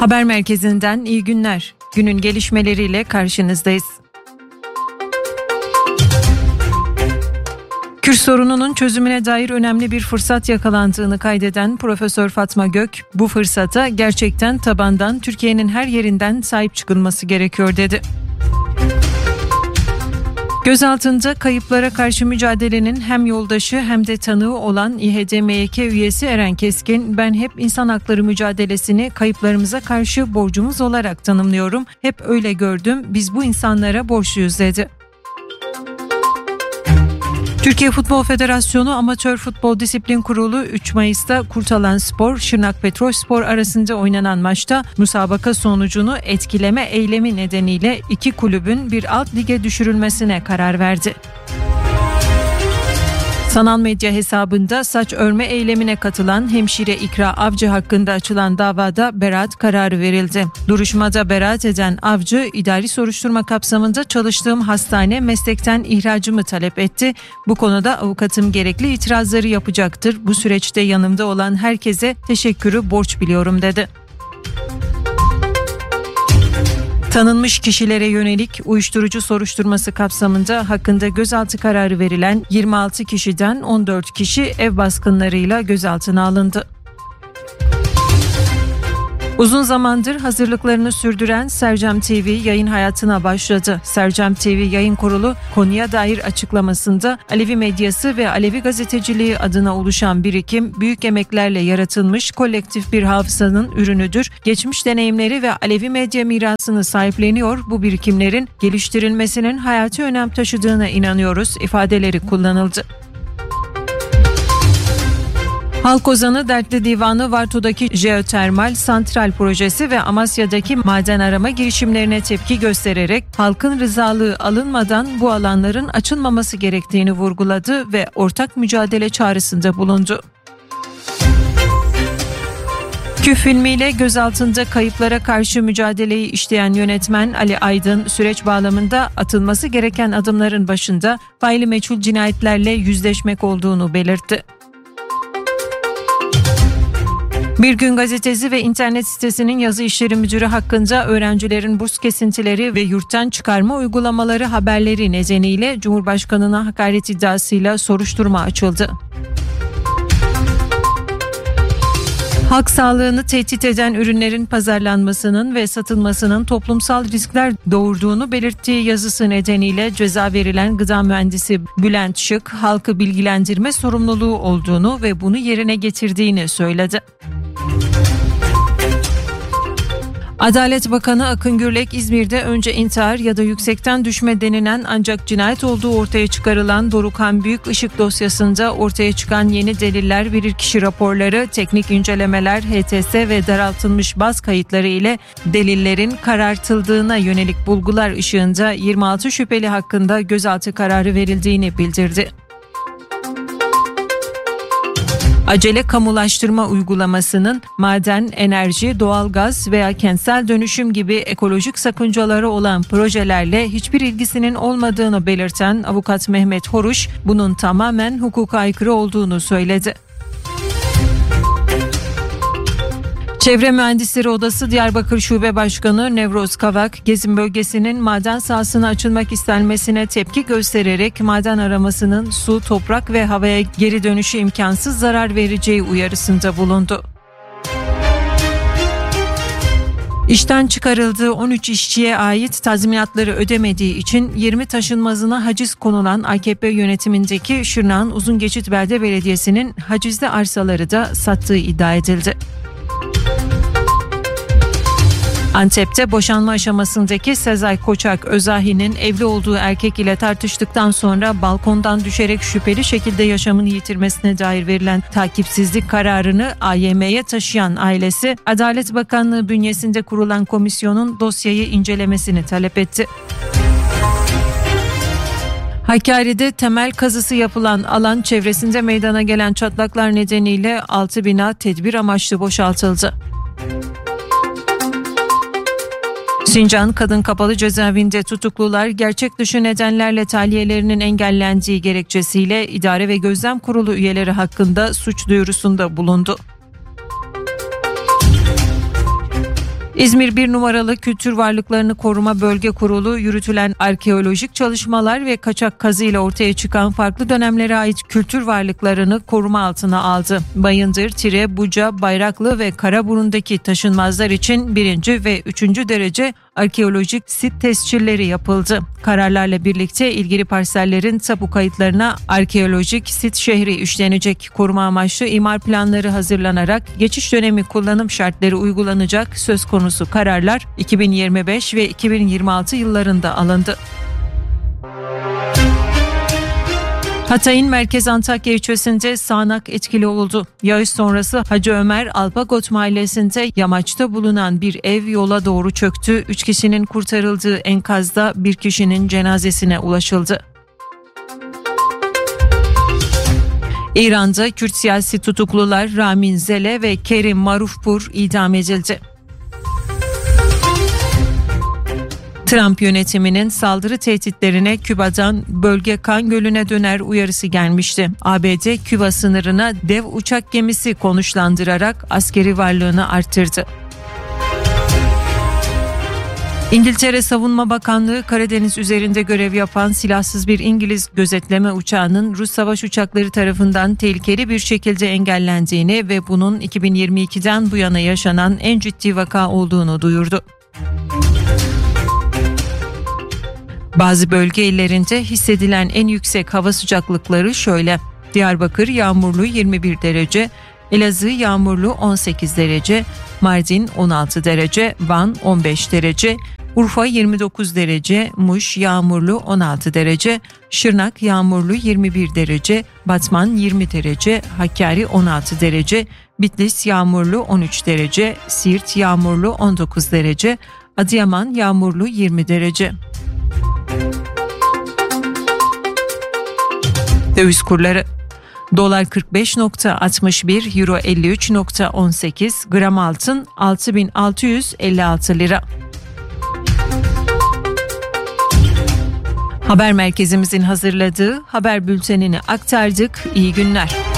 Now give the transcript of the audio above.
Haber merkezinden iyi günler. Günün gelişmeleriyle karşınızdayız. Kürt sorununun çözümüne dair önemli bir fırsat yakalandığını kaydeden Profesör Fatma Gök, bu fırsata gerçekten tabandan Türkiye'nin her yerinden sahip çıkılması gerekiyor dedi. Gözaltında kayıplara karşı mücadelenin hem yoldaşı hem de tanığı olan İHED-MYK üyesi Eren Keskin, "Ben hep insan hakları mücadelesini kayıplarımıza karşı borcumuz olarak tanımlıyorum. Hep öyle gördüm. Biz bu insanlara borçluyuz" dedi. Türkiye Futbol Federasyonu Amatör Futbol Disiplin Kurulu 3 Mayıs'ta Kurtalanspor, Şırnak Petrolspor arasında oynanan maçta müsabaka sonucunu etkileme eylemi nedeniyle iki kulübün bir alt lige düşürülmesine karar verdi. Sanal medya hesabında saç örme eylemine katılan hemşire İkra Avcı hakkında açılan davada beraat kararı verildi. Duruşmada beraat eden Avcı, idari soruşturma kapsamında çalıştığım hastane meslekten ihracımı talep etti. Bu konuda avukatım gerekli itirazları yapacaktır. Bu süreçte yanımda olan herkese teşekkürü borç biliyorum dedi. Tanınmış kişilere yönelik uyuşturucu soruşturması kapsamında hakkında gözaltı kararı verilen 26 kişiden 14 kişi ev baskınlarıyla gözaltına alındı. Uzun zamandır hazırlıklarını sürdüren Sercem TV yayın hayatına başladı. Sercem TV Yayın Kurulu konuya dair açıklamasında Alevi medyası ve Alevi gazeteciliği adına oluşan birikim büyük emeklerle yaratılmış kolektif bir hafızanın ürünüdür. Geçmiş deneyimleri ve Alevi medya mirasını sahipleniyor. Bu birikimlerin geliştirilmesinin hayati önem taşıdığına inanıyoruz ifadeleri kullanıldı. Halk Ozanı Dertli Divanı Varto'daki jeotermal santral projesi ve Amasya'daki maden arama girişimlerine tepki göstererek halkın rızalığı alınmadan bu alanların açılmaması gerektiğini vurguladı ve ortak mücadele çağrısında bulundu. Küf filmiyle gözaltında kayıplara karşı mücadeleyi işleyen yönetmen Ali Aydın, süreç bağlamında atılması gereken adımların başında faili meçhul cinayetlerle yüzleşmek olduğunu belirtti. Bir Gün Gazetesi ve internet sitesinin yazı işleri müdürü hakkında öğrencilerin burs kesintileri ve yurttan çıkarma uygulamaları haberleri nedeniyle Cumhurbaşkanı'na hakaret iddiasıyla soruşturma açıldı. Halk sağlığını tehdit eden ürünlerin pazarlanmasının ve satılmasının toplumsal riskler doğurduğunu belirttiği yazısı nedeniyle ceza verilen gıda mühendisi Bülent Şık, halkı bilgilendirme sorumluluğu olduğunu ve bunu yerine getirdiğini söyledi. Adalet Bakanı Akın Gürlek, İzmir'de önce intihar ya da yüksekten düşme denilen ancak cinayet olduğu ortaya çıkarılan Dorukhan Büyükışık dosyasında ortaya çıkan yeni deliller, bilirkişi raporları, teknik incelemeler, HTS ve daraltılmış baz kayıtları ile delillerin karartıldığına yönelik bulgular ışığında 26 şüpheli hakkında gözaltı kararı verildiğini bildirdi. Acele kamulaştırma uygulamasının maden, enerji, doğalgaz veya kentsel dönüşüm gibi ekolojik sakıncaları olan projelerle hiçbir ilgisinin olmadığını belirten avukat Mehmet Horuş, bunun tamamen hukuka aykırı olduğunu söyledi. Çevre Mühendisleri Odası Diyarbakır Şube Başkanı Nevroz Kavak, Gezin bölgesinin maden sahasına açılmak istenmesine tepki göstererek maden aramasının su, toprak ve havaya geri dönüşü imkansız zarar vereceği uyarısında bulundu. İşten çıkarıldığı 13 işçiye ait tazminatları ödemediği için 20 taşınmazına haciz konulan AKP yönetimindeki Şırnak'ın Uzungeçit Belediyesi'nin hacizli arsaları da sattığı iddia edildi. Antep'te boşanma aşamasındaki Sezai Koçak Özahi'nin evli olduğu erkek ile tartıştıktan sonra balkondan düşerek şüpheli şekilde yaşamını yitirmesine dair verilen takipsizlik kararını AYM'ye taşıyan ailesi, Adalet Bakanlığı bünyesinde kurulan komisyonun dosyayı incelemesini talep etti. Hakkari'de temel kazısı yapılan alan çevresinde meydana gelen çatlaklar nedeniyle 6 bina tedbir amaçlı boşaltıldı. Sincan Kadın Kapalı Cezaevinde tutuklular gerçek dışı nedenlerle tahliyelerinin engellendiği gerekçesiyle İdare ve Gözlem Kurulu üyeleri hakkında suç duyurusunda bulundu. İzmir 1 numaralı Kültür Varlıklarını Koruma Bölge Kurulu yürütülen arkeolojik çalışmalar ve kaçak kazı ile ortaya çıkan farklı dönemlere ait kültür varlıklarını koruma altına aldı. Bayındır, Tire, Buca, Bayraklı ve Karaburun'daki taşınmazlar için 1. ve 3. derece arkeolojik sit tescilleri yapıldı. Kararlarla birlikte ilgili parsellerin tapu kayıtlarına arkeolojik sit şehri işlenecek. Koruma amaçlı imar planları hazırlanarak geçiş dönemi kullanım şartları uygulanacak. Söz konusu kararlar 2025 ve 2026 yıllarında alındı. Hatay'ın merkez Antakya ilçesinde sağanak etkili oldu. Yağış sonrası Hacı Ömer Alpagot mahallesinde yamaçta bulunan bir ev yola doğru çöktü. 3 kişinin kurtarıldığı enkazda bir kişinin cenazesine ulaşıldı. İran'da Kürt siyasi tutuklular Ramin Zele ve Kerim Marufpur idam edildi. Trump yönetiminin saldırı tehditlerine Küba'dan bölge kan gölüne döner uyarısı gelmişti. ABD Küba sınırına dev uçak gemisi konuşlandırarak askeri varlığını arttırdı. İngiltere Savunma Bakanlığı Karadeniz üzerinde görev yapan silahsız bir İngiliz gözetleme uçağının Rus savaş uçakları tarafından tehlikeli bir şekilde engellendiğini ve bunun 2022'den bu yana yaşanan en ciddi vaka olduğunu duyurdu. Bazı bölge illerinde hissedilen en yüksek hava sıcaklıkları şöyle: Diyarbakır yağmurlu 21 derece, Elazığ yağmurlu 18 derece, Mardin 16 derece, Van 15 derece, Urfa 29 derece, Muş yağmurlu 16 derece, Şırnak yağmurlu 21 derece, Batman 20 derece, Hakkari 16 derece, Bitlis yağmurlu 13 derece, Siirt yağmurlu 19 derece, Adıyaman yağmurlu 20 derece. Döviz kurları: Dolar 45.61, Euro 53.18, gram altın 6.656 lira. Haber merkezimizin hazırladığı haber bültenini aktardık. İyi günler.